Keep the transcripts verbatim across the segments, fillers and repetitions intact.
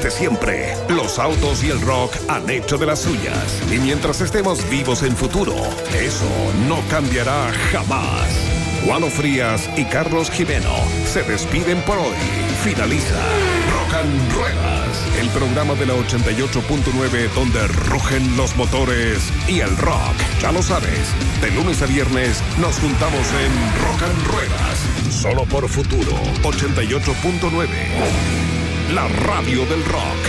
desde siempre, los autos y el rock han hecho de las suyas. Y mientras estemos vivos en futuro, eso no cambiará jamás. Juano Frías y Carlos Jimeno se despiden por hoy. Finaliza Rock and Ruedas, el programa de la ochenta y ocho punto nueve donde rugen los motores y el rock. Ya lo sabes, de lunes a viernes nos juntamos en Rock and Ruedas, solo por Futuro ochenta y ocho punto nueve, la radio del rock.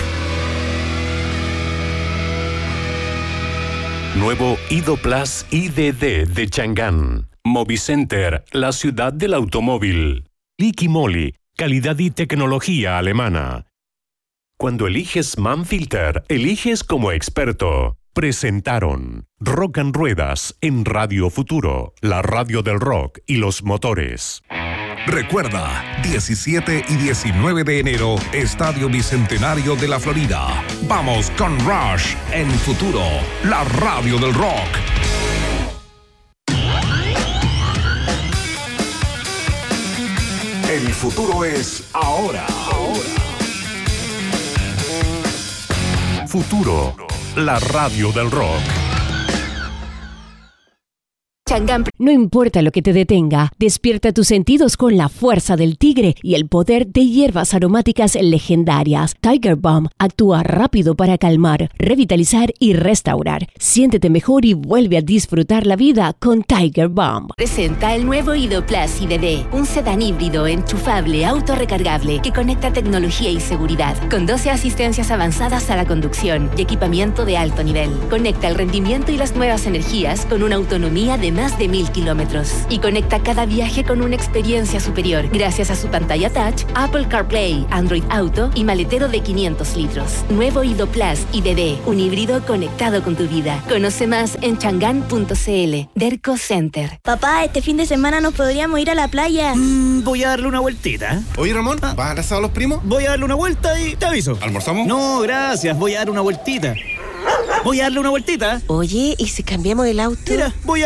Nuevo Ido Plus I D D de Chang'an. Movicenter, la ciudad del automóvil. Liqui Moly, calidad y tecnología alemana. Cuando eliges Manfilter, eliges como experto. Presentaron Rock and Ruedas en Radio Futuro, la radio del rock y los motores. Recuerda, diecisiete y diecinueve de enero, Estadio Bicentenario de la Florida. Vamos con Rush en Futuro, la radio del rock. El futuro es ahora. ahora. Futuro, la radio del rock. Chang'an. No importa lo que te detenga, despierta tus sentidos con la fuerza del tigre y el poder de hierbas aromáticas legendarias. Tiger Balm actúa rápido para calmar, revitalizar y restaurar. Siéntete mejor y vuelve a disfrutar la vida con Tiger Balm. Presenta el nuevo Ido Plus I D D, un sedán híbrido enchufable autorrecargable que conecta tecnología y seguridad, con doce asistencias avanzadas a la conducción y equipamiento de alto nivel. Conecta el rendimiento y las nuevas energías con una autonomía de más de mil kilómetros y conecta cada viaje con una experiencia superior gracias a su pantalla touch, Apple CarPlay, Android Auto y maletero de quinientos litros. Nuevo Ido Plus I D D, un híbrido conectado con tu vida. Conoce más en chang'an punto c l. Derco Center. Papá, este fin de semana nos podríamos ir a la playa. Mm, voy a darle una vueltita. Oye, Ramón, ¿vas a casar a los primos? Voy a darle una vuelta y te aviso. ¿Almorzamos? No, gracias, voy a dar una vueltita. Voy a darle una vueltita. Oye, ¿y si cambiamos el auto? Mira, voy a